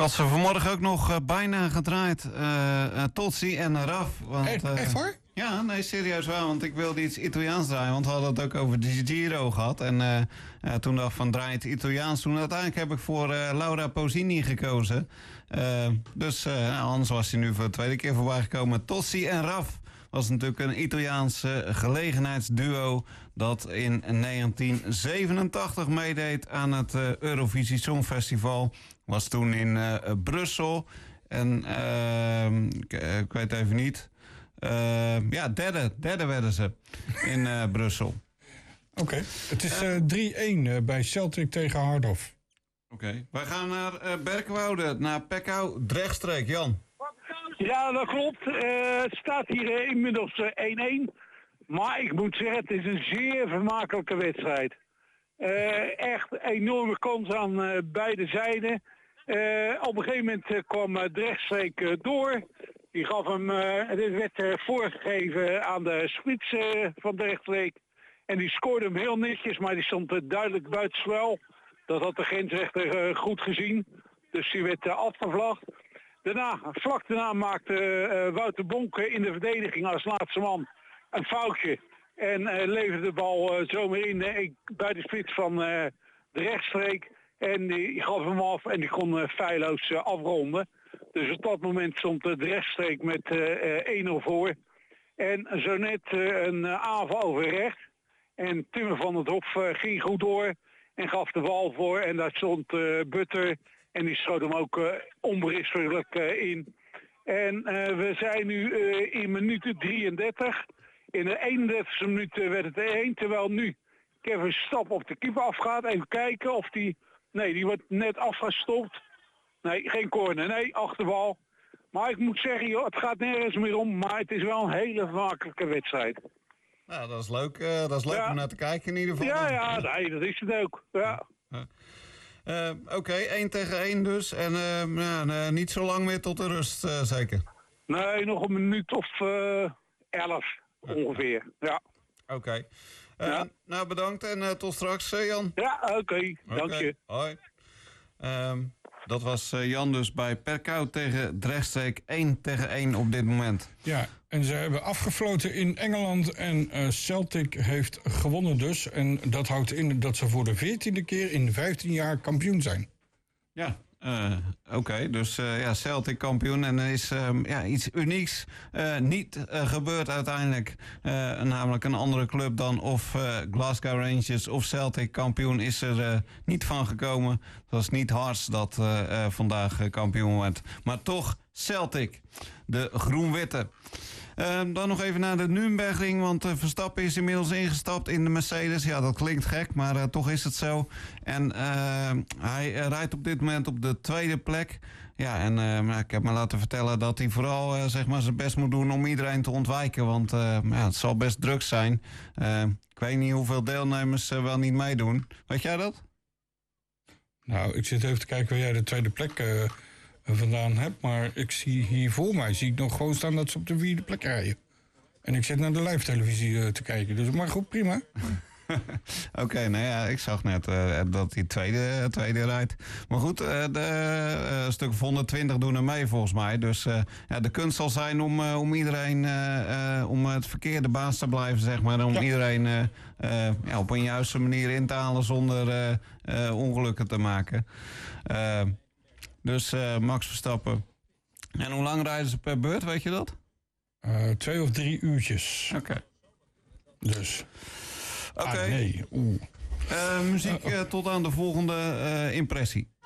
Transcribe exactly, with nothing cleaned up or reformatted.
had ze vanmorgen ook nog uh, bijna gedraaid. Uh, uh, Tozzi en Raf. Want, echt, uh, echt hoor? Ja, nee, serieus wel. Want ik wilde iets Italiaans draaien. Want we hadden het ook over de Giro gehad. En uh, uh, toen dacht ik van draai het Italiaans. Toen uiteindelijk heb ik voor uh, Laura Pausini gekozen. Uh, dus uh, anders was hij nu voor de tweede keer voorbij gekomen. Tozzi en Raf was natuurlijk een Italiaanse gelegenheidsduo dat in negentien zevenentachtig meedeed aan het uh, Eurovisie Songfestival. Was toen in uh, Brussel. En uh, ik, uh, ik weet even niet. Uh, ja, derde, derde werden ze in uh, Brussel. Oké, okay. Het is uh, drie-een uh, bij Celtic tegen Hardhoff. Oké, okay. Wij gaan naar uh, Berkwoude, naar Pekau, Drechtstreek. Jan. Ja, dat klopt. Uh, het staat hier uh, inmiddels uh, één-één. Maar ik moet zeggen, het is een zeer vermakelijke wedstrijd. Uh, echt enorme kans aan uh, beide zijden. Uh, op een gegeven moment uh, kwam uh, Drechtstreek uh, door. Die gaf hem, uh, het werd uh, voorgegeven aan de spits uh, van Drechtstreek. En die scoorde hem heel netjes, maar die stond uh, duidelijk buitenspel. Dat had de grensrechter uh, goed gezien. Dus die werd uh, afgevlacht. Daarna, vlak daarna maakte uh, Wouter Bonk uh, in de verdediging als laatste man een foutje. En uh, leverde de bal uh, zomaar in uh, bij de spits van uh, de Drechtstreek. En die gaf hem af en die kon uh, feilloos uh, afronden. Dus op dat moment stond de Drechtstreek met uh, één-nul voor. En zo net uh, een uh, aanval over rechts. En Timmer van het Hof uh, ging goed door en gaf de bal voor. En daar stond uh, Butter en die schoot hem ook uh, onberispelijk uh, in. En uh, we zijn nu uh, in minuut drieëndertig. In de eenendertigste minuut uh, werd het één, terwijl nu Kevin Stap op de keeper afgaat. Even kijken of die... Nee, die wordt net afgestopt. Nee, geen corner. Nee, achterbal. Maar ik moet zeggen, joh, het gaat nergens meer om. Maar het is wel een hele makkelijke wedstrijd. Nou, dat is leuk, uh, dat is leuk ja. om naar te kijken in ieder geval. Ja, ja, nee, dat is het ook. Ja. ja. Uh, Oké, okay, één tegen één dus. En uh, nou, uh, niet zo lang meer tot de rust, uh, zeker? Nee, nog een minuut of uh, elf ongeveer. Ja. Oké. Okay. Uh, ja. Nou, bedankt en uh, tot straks, uh, Jan. Ja, oké. Okay. Dank okay. je. Hoi. Um, dat was uh, Jan dus bij Pekau tegen Drechtstreek. één tegen één op dit moment. Ja, en ze hebben afgefloten in Engeland en uh, Celtic heeft gewonnen dus. En dat houdt in dat ze voor de veertiende keer in vijftien jaar kampioen zijn. Ja. Uh, Oké, okay, dus uh, ja, Celtic kampioen en er is uh, ja, iets unieks uh, niet uh, gebeurd uiteindelijk. Uh, namelijk een andere club dan of uh, Glasgow Rangers of Celtic kampioen is er uh, niet van gekomen. Het was niet Hearts dat uh, uh, vandaag uh, kampioen werd, maar toch Celtic, de groen-witte. Uh, dan nog even naar de Nürburgring, want uh, Verstappen is inmiddels ingestapt in de Mercedes. Ja, dat klinkt gek, maar uh, toch is het zo. En uh, hij uh, rijdt op dit moment op de tweede plek. Ja, en uh, ik heb me laten vertellen dat hij vooral uh, zeg maar zijn best moet doen om iedereen te ontwijken. Want uh, ja, het zal best druk zijn. Uh, ik weet niet hoeveel deelnemers uh, wel niet meedoen. Weet jij dat? Nou, ik zit even te kijken waar jij de tweede plek... Uh... vandaan heb, maar ik zie hier voor mij zie ik nog gewoon staan dat ze op de vierde plek rijden. En ik zit naar de live televisie uh, te kijken, dus maar goed, prima. Oké, okay, nou ja, ik zag net uh, dat hij tweede, tweede rijdt. Maar goed, uh, de uh, stuk of honderdtwintig doen er mee volgens mij. Dus uh, ja, de kunst zal zijn om, uh, om iedereen, uh, uh, om het verkeerde baas te blijven, zeg maar. Om ja. iedereen uh, uh, ja, op een juiste manier in te halen zonder uh, uh, ongelukken te maken. Uh, Dus uh, Max Verstappen. En hoe lang rijden ze per beurt, weet je dat? Uh, twee of drie uurtjes. Oké. Okay. Dus. Oké. Okay. Ah, nee. Oeh. Uh, muziek uh, tot aan de volgende uh, impressie.